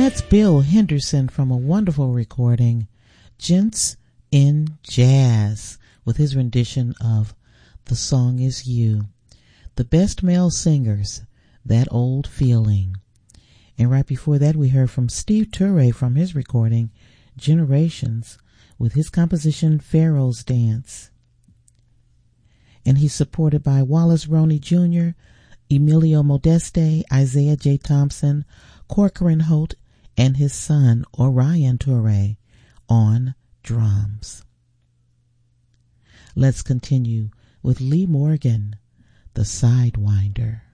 That's Bill Henderson from a wonderful recording, Gents in Jazz, with his rendition of The Song Is You. The Best Male Singers, That Old Feeling. And right before that, we heard from Steve Turre from his recording, Generations, with his composition, Pharaoh's Dance. And he's supported by Wallace Roney Jr., Emilio Modeste, Isaiah J. Thompson, Corcoran Holt, and his son, Orion Torre, on drums. Let's continue with Lee Morgan, the Sidewinder.